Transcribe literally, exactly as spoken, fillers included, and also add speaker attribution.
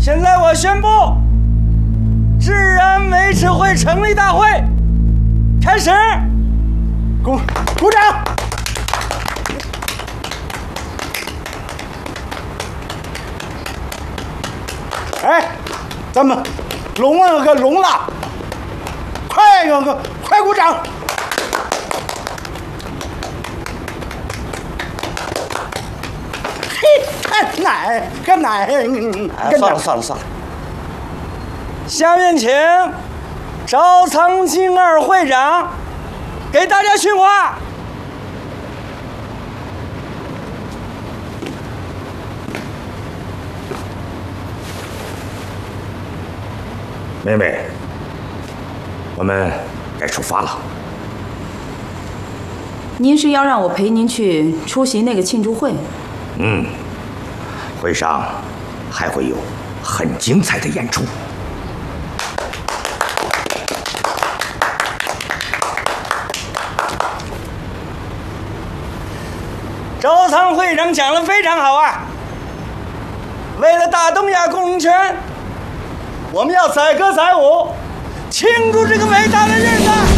Speaker 1: 现在我宣布，治安维持会成立大会开始，鼓鼓掌。哎，咱们拢那个拢了，快那个快鼓掌！嘿，奶个奶！
Speaker 2: 哎，算了算了算了。
Speaker 1: 下面请赵长青二会长给大家训话。
Speaker 3: 妹妹，我们该出发了。
Speaker 4: 您是要让我陪您去出席那个庆祝会？
Speaker 3: 嗯，会上还会有很精彩的演出。
Speaker 1: 赵仓会长讲得非常好啊！为了大东亚共荣圈，我们要载歌载舞，庆祝这个伟大的日子。